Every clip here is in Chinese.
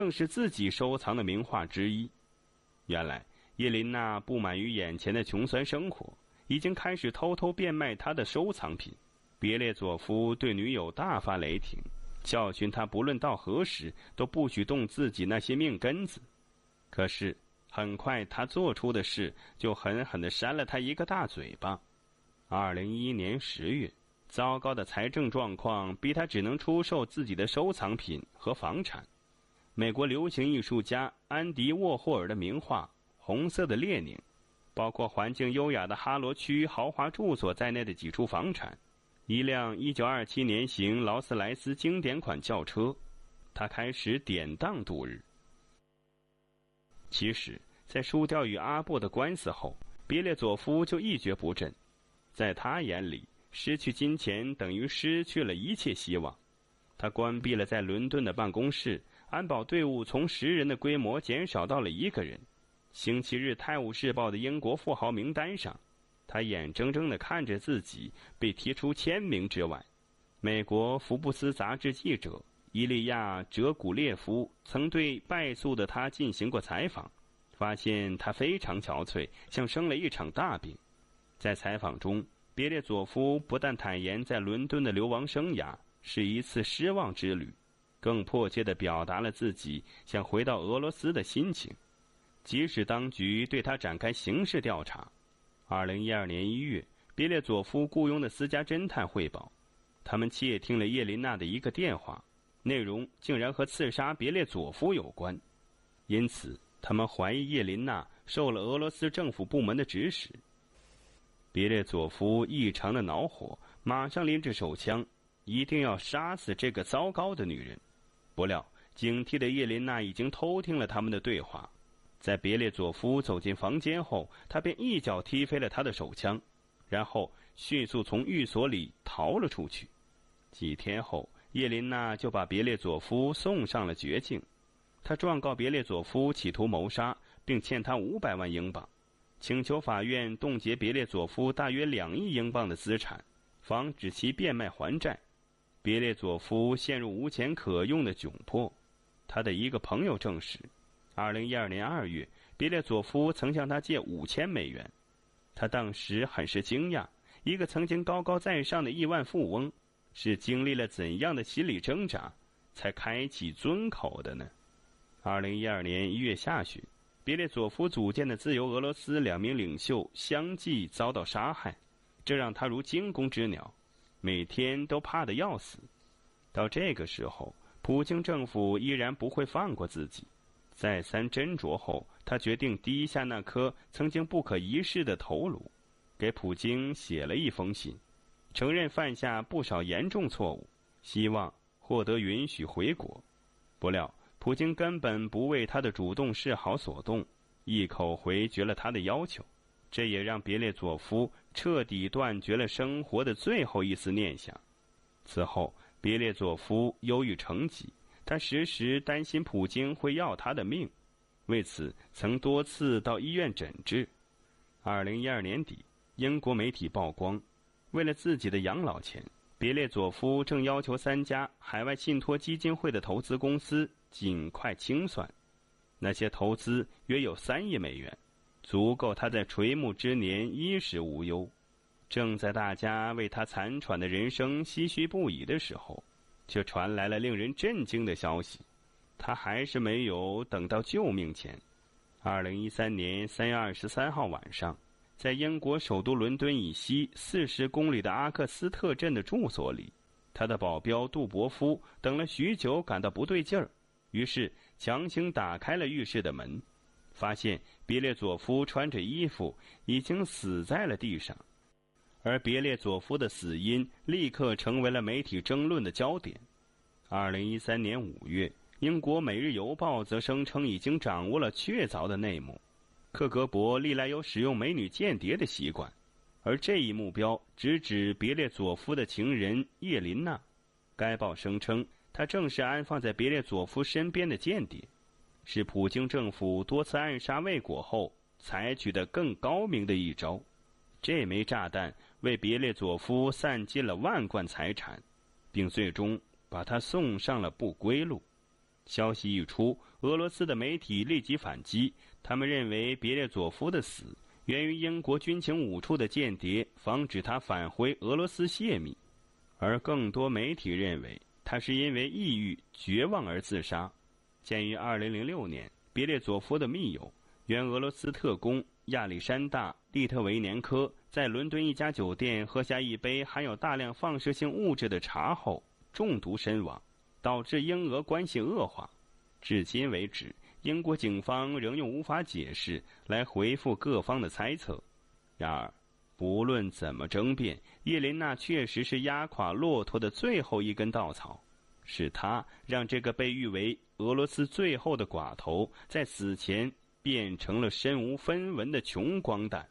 正是自己收藏的名画之一。原来叶琳娜不满于眼前的穷酸生活，已经开始偷偷变卖她的收藏品。别列佐夫对女友大发雷霆，教训他不论到何时都不许动自己那些命根子。可是很快他做出的事就狠狠地扇了他一个大嘴巴。2011年10月，糟糕的财政状况逼他只能出售自己的收藏品和房产。美国流行艺术家安迪·沃霍尔的名画《红色的列宁》，包括环境优雅的哈罗区豪华住所在内的几处房产，一辆1927年型劳斯莱斯经典款轿车，他开始典当度日。其实在输掉与阿布的官司后，别列佐夫就一蹶不振。在他眼里，失去金钱等于失去了一切希望。他关闭了在伦敦的办公室，安保队伍从10人的规模减少到了1个人。星期日《泰晤士报》的英国富豪名单上，他眼睁睁地看着自己被踢出1000名之外。美国福布斯杂志记者伊利亚·哲古列夫曾对败诉的他进行过采访，发现他非常憔悴，像生了一场大病。在采访中，别列佐夫不但坦言在伦敦的流亡生涯是一次失望之旅，更迫切地表达了自己想回到俄罗斯的心情。即使当局对他展开刑事调查，2012年1月，别列佐夫雇佣的私家侦探汇报，他们窃听了叶琳娜的一个电话，内容竟然和刺杀别列佐夫有关。因此他们怀疑叶琳娜受了俄罗斯政府部门的指使。别列佐夫异常的恼火，马上拎着手枪，一定要杀死这个糟糕的女人。不料警惕的叶琳娜已经偷听了他们的对话。在别列佐夫走进房间后，他便一脚踢飞了他的手枪，然后迅速从寓所里逃了出去。几天后，叶琳娜就把别列佐夫送上了绝境。他状告别列佐夫企图谋杀，并欠他500万英镑，请求法院冻结别列佐夫大约2亿英镑的资产，防止其变卖还债。别列佐夫陷入无钱可用的窘迫。他的一个朋友证实，2012年2月，别列佐夫曾向他借5000美元。他当时很是惊讶，一个曾经高高在上的亿万富翁，是经历了怎样的心理挣扎，才开启尊口的呢？2012年1月下旬，别列佐夫组建的自由俄罗斯2名领袖相继遭到杀害，这让他如惊弓之鸟，每天都怕得要死。到这个时候，普京政府依然不会放过自己。再三斟酌后，他决定低下那颗曾经不可一世的头颅，给普京写了一封信，承认犯下不少严重错误，希望获得允许回国。不料普京根本不为他的主动示好所动，一口回绝了他的要求。这也让别列佐夫彻底断绝了生活的最后一丝念想。此后，别列佐夫忧郁成疾，他时时担心普京会要他的命，为此曾多次到医院诊治。2012年底，英国媒体曝光，为了自己的养老钱，别列佐夫正要求3家海外信托基金会的投资公司尽快清算，那些投资约有3亿美元，足够他在垂暮之年衣食无忧。正在大家为他残喘的人生唏嘘不已的时候，却传来了令人震惊的消息，他还是没有等到救命钱。2013年3月23号晚上，在英国首都伦敦以西40公里的阿克斯特镇的住所里，他的保镖杜伯夫等了许久，感到不对劲儿，于是强行打开了浴室的门，发现别列佐夫穿着衣服已经死在了地上。而别列佐夫的死因立刻成为了媒体争论的焦点。2013年5月，英国《每日邮报》则声称已经掌握了确凿的内幕。克格勃历来有使用美女间谍的习惯，而这一目标直指别列佐夫的情人叶琳娜。该报声称，她正是安放在别列佐夫身边的间谍，是普京政府多次暗杀未果后采取的更高明的一招。这枚炸弹为别列佐夫散尽了万贯财产，并最终把他送上了不归路。消息一出， 俄罗斯的媒体立即反击，他们认为别列佐夫的死源于英国军情五处的间谍防止他返回俄罗斯泄密，而更多媒体认为他是因为抑郁绝望而自杀。鉴于2006年别列佐夫的密友原俄罗斯特工亚历山大·利特维年科在伦敦一家酒店喝下一杯含有大量放射性物质的茶后中毒身亡，导致英俄关系恶化。至今为止，英国警方仍用无法解释来回复各方的猜测。然而，不论怎么争辩，叶琳娜确实是压垮骆驼的最后一根稻草，是她让这个被誉为俄罗斯最后的寡头在死前变成了身无分文的穷光蛋。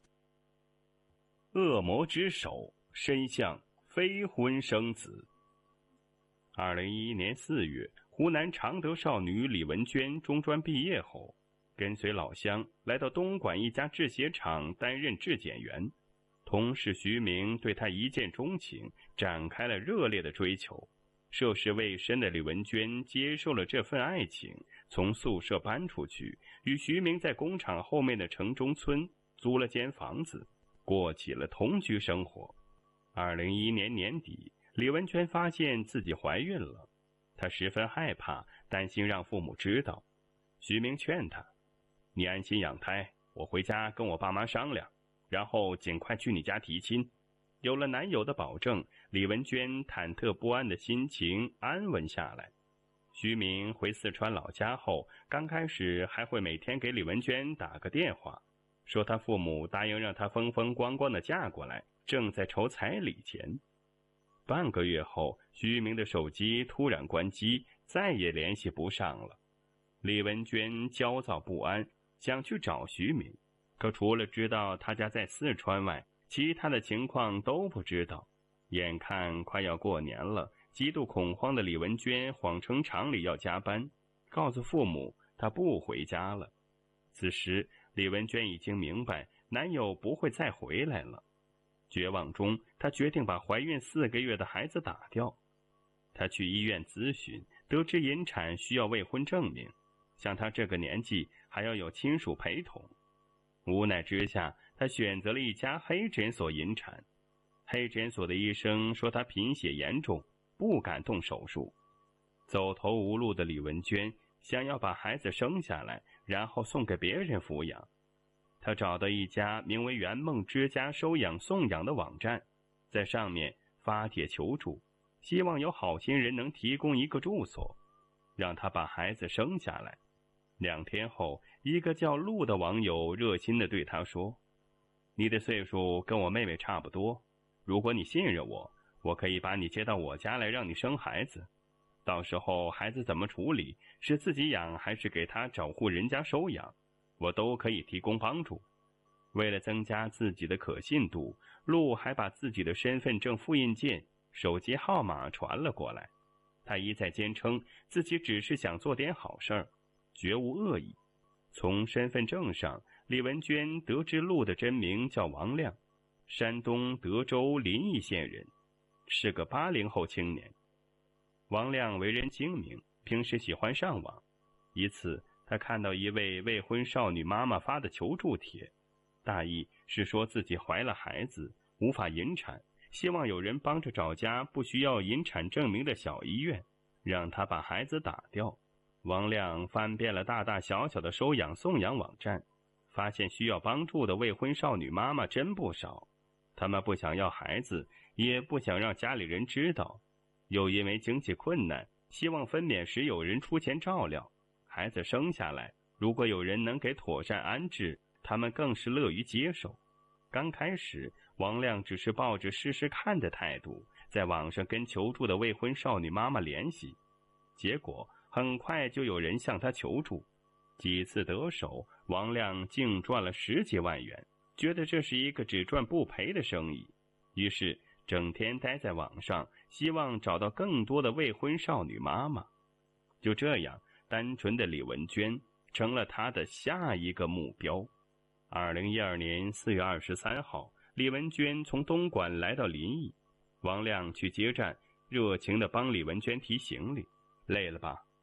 恶魔之手伸向非婚生子。2011年4月，湖南常德少女李文娟中专毕业后，跟随老乡来到东莞一家制鞋厂担任质检员。同事徐明对她一见钟情，展开了热烈的追求。涉世未深的李文娟接受了这份爱情，从宿舍搬出去，与徐明在工厂后面的城中村租了间房子，过起了同居生活。2011年年底，李文娟发现自己怀孕了，她十分害怕，担心让父母知道。徐明劝她：“你安心养胎，我回家跟我爸妈商量，然后尽快去你家提亲。”有了男友的保证，李文娟忐忑不安的心情安稳下来。徐明回四川老家后，刚开始还会每天给李文娟打个电话，说他父母答应让她风风光光的嫁过来，正在筹彩礼钱。半个月后，徐明的手机突然关机，再也联系不上了。李文娟焦躁不安，想去找徐明，可除了知道他家在四川外，其他的情况都不知道。眼看快要过年了，极度恐慌的李文娟谎称厂里要加班，告诉父母她不回家了。此时，李文娟已经明白男友不会再回来了。绝望中，她决定把怀孕4个月的孩子打掉。她去医院咨询，得知引产需要未婚证明，像她这个年纪还要有亲属陪同。无奈之下，她选择了一家黑诊所引产。黑诊所的医生说她贫血严重，不敢动手术。走投无路的李文娟想要把孩子生下来，然后送给别人抚养。她找到一家名为圆梦之家收养送养的网站，在上面发帖求助，希望有好心人能提供一个住所，让她把孩子生下来。2天后，一个叫陆的网友热心地对她说：“你的岁数跟我妹妹差不多，如果你信任我，我可以把你接到我家来让你生孩子。到时候孩子怎么处理，是自己养还是给他找户人家收养，我都可以提供帮助。”为了增加自己的可信度，陆还把自己的身份证复印件、手机号码传了过来。他一再坚称自己只是想做点好事儿，绝无恶意。从身份证上，李文娟得知陆的真名叫王亮，山东德州临沂县人，是个80后青年。王亮为人精明，平时喜欢上网。一次，他看到一位未婚少女妈妈发的求助帖，大意是说自己怀了孩子，无法引产，希望有人帮着找家不需要引产证明的小医院，让他把孩子打掉。王亮翻遍了大大小小的收养送养网站，发现需要帮助的未婚少女妈妈真不少。他们不想要孩子，也不想让家里人知道，又因为经济困难，希望分娩时有人出钱照料。孩子生下来，如果有人能给妥善安置，他们更是乐于接受。刚开始，王亮只是抱着试试看的态度，在网上跟求助的未婚少女妈妈联系，结果很快就有人向他求助。几次得手，王亮净赚了10几万元，觉得这是一个只赚不赔的生意，于是整天待在网上，希望找到更多的未婚少女妈妈。就这样，单纯的李文娟成了他的下一个目标。2012年4月23号，李文娟从东莞来到临沂，王亮去接站，热情地帮李文娟提行李。累了吧？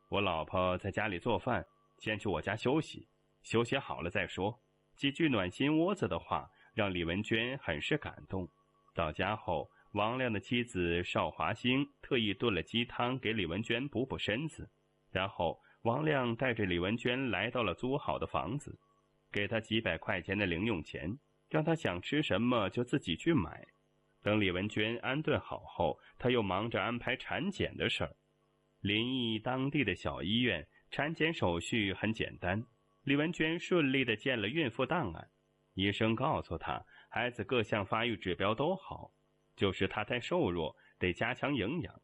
我老婆在家里做饭，先去我家休息，休息好了再说。几句暖心窝子的话让李文娟很是感动。到家后，王亮的妻子邵华兴特意炖了鸡汤给李文娟补补身子，然后王亮带着李文娟来到了租好的房子，给她几百块钱的零用钱，让她想吃什么就自己去买。等李文娟安顿好后，他又忙着安排产检的事儿。临沂当地的小医院，产检手续很简单，李文娟顺利地建了孕妇档案。医生告诉她，孩子各项发育指标都好，就是她太瘦弱，得加强营养。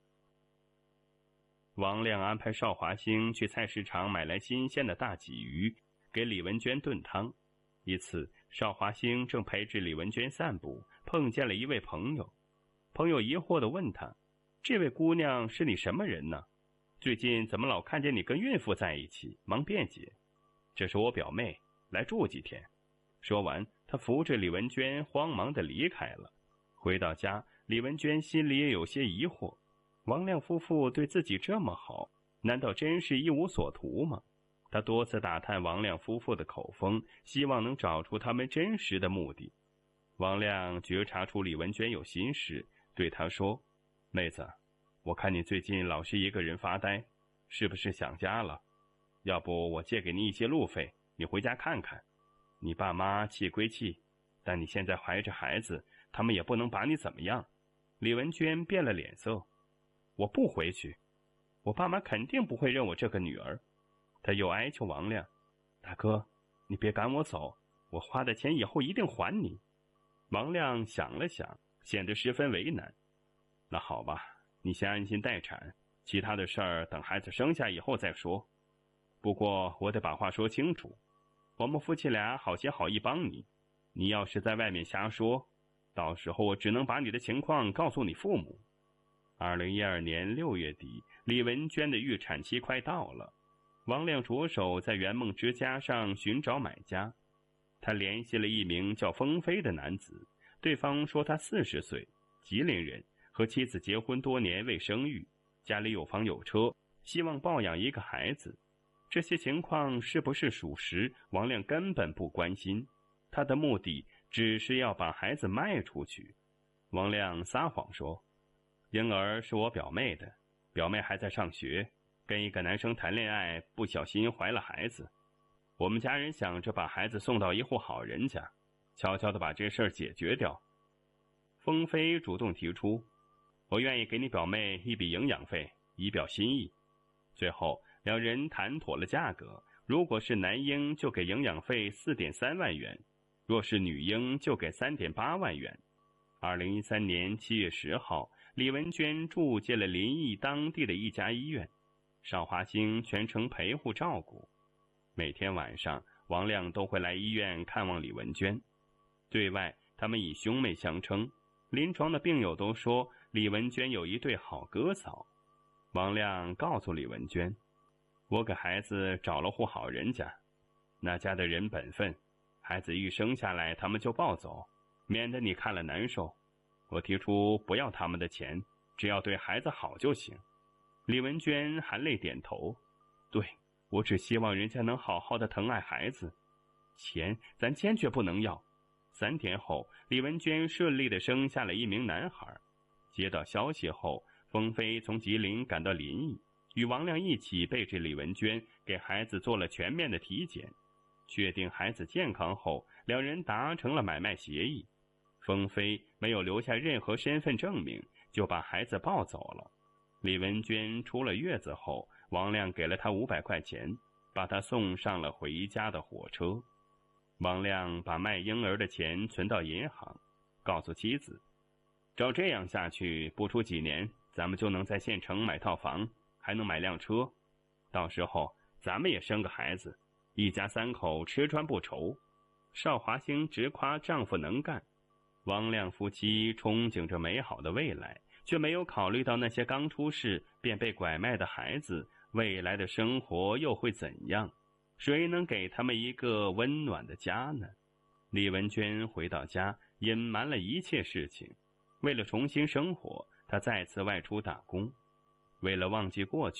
王亮安排邵华兴去菜市场买来新鲜的大鲫鱼，给李文娟炖汤。一次，邵华兴正陪着李文娟散步，碰见了一位朋友。朋友疑惑地问他：“这位姑娘是你什么人呢？最近怎么老看见你跟孕妇在一起？”忙辩解：“这是我表妹，来住几天。”说完，他扶着李文娟慌忙地离开了。回到家，李文娟心里也有些疑惑，王亮夫妇对自己这么好，难道真是一无所图吗？他多次打探王亮夫妇的口风，希望能找出他们真实的目的。王亮觉察出李文娟有心事，对他说：“妹子，我看你最近老是一个人发呆，是不是想家了？要不我借给你一些路费，你回家看看。你爸妈气归气，但你现在怀着孩子，他们也不能把你怎么样。”李文娟变了脸色：“我不回去，我爸妈肯定不会认我这个女儿。”他又哀求王亮：“大哥，你别赶我走，我花的钱以后一定还你。”王亮想了想，显得十分为难：“那好吧，你先安心待产，其他的事儿等孩子生下以后再说。不过我得把话说清楚，我们夫妻俩好心好意帮你，你要是在外面瞎说，到时候我只能把你的情况告诉你父母。”2012年6月底，李文娟的预产期快到了。王亮着手在圆梦之家上寻找买家，他联系了一名叫风飞的男子，对方说他40岁，吉林人，和妻子结婚多年未生育，家里有房有车，希望抱养一个孩子。这些情况是不是属实，王亮根本不关心，他的目的只是要把孩子卖出去。王亮撒谎说：“婴儿是我表妹的，表妹还在上学，跟一个男生谈恋爱，不小心怀了孩子。我们家人想着把孩子送到一户好人家，悄悄地把这事儿解决掉。”风飞主动提出：“我愿意给你表妹一笔营养费，以表心意。”最后两人谈妥了价格，如果是男婴就给营养费4.3万元，若是女婴就给3.8万元。2013年7月10号，李文娟住进了临沂当地的一家医院，邵华兴全程陪护照顾。每天晚上，王亮都会来医院看望李文娟，对外他们以兄妹相称，临床的病友都说李文娟有一对好哥嫂。王亮告诉李文娟：“我给孩子找了户好人家，那家的人本分，孩子一生下来他们就抱走，免得你看了难受。我提出不要他们的钱，只要对孩子好就行。”李文娟含泪点头：“对，我只希望人家能好好的疼爱孩子，钱咱坚决不能要。”3天后，李文娟顺利地生下了一名男孩。接到消息后，风飞从吉林赶到临沂，与王亮一起背着李文娟给孩子做了全面的体检。确定孩子健康后，两人达成了买卖协议。风飞没有留下任何身份证明，就把孩子抱走了。李文娟出了月子后，王亮给了她500块钱，把她送上了回家的火车。王亮把卖婴儿的钱存到银行，告诉妻子：“照这样下去，不出几年，咱们就能在县城买套房，还能买辆车。到时候咱们也生个孩子，一家3口吃穿不愁。”邵华兴直夸丈夫能干。王亮夫妻憧憬着美好的未来，却没有考虑到那些刚出世便被拐卖的孩子未来的生活又会怎样？谁能给他们一个温暖的家呢？李文娟回到家，隐瞒了一切事情。为了重新生活，她再次外出打工。为了忘记过去，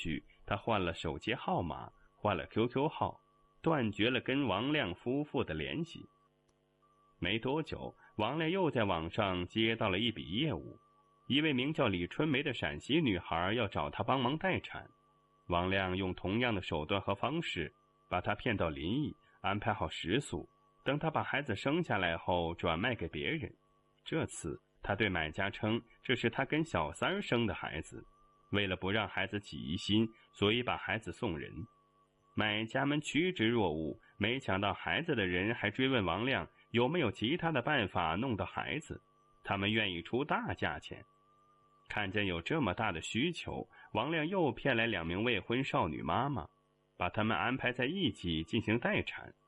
他换了手机号码，换了 QQ 号，断绝了跟王亮夫妇的联系。没多久，王亮又在网上接到了一笔业务，一位名叫李春梅的陕西女孩要找他帮忙待产。王亮用同样的手段和方式，把她骗到临沂，安排好食宿，等她把孩子生下来后转卖给别人。这次他对买家称这是他跟小三生的孩子，为了不让孩子起疑心，所以把孩子送人。买家们趋之若鹜，没抢到孩子的人还追问王亮有没有其他的办法弄到孩子，他们愿意出大价钱。看见有这么大的需求，王亮又骗来2名未婚少女妈妈，把她们安排在一起进行待产。